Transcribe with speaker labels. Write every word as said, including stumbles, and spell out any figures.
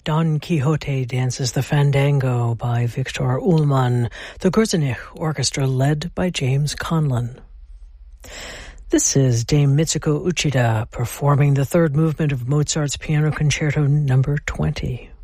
Speaker 1: Don Quixote dances the Fandango by Viktor Ullmann, the Gruzinich Orchestra led by James Conlon. This is Dame Mitsuko Uchida performing the third movement of Mozart's Piano Concerto number twenty.